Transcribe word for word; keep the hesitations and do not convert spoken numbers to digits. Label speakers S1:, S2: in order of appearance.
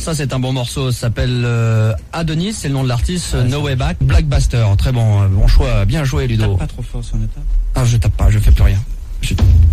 S1: ça c'est un bon morceau, ça s'appelle euh, Adonis, c'est le nom de l'artiste, ouais, No Way Back, Blackbuster, très bon, bon choix, bien joué Ludo.
S2: Tape pas trop fort sur la table.
S1: Ah je tape pas, je fais plus rien. Je...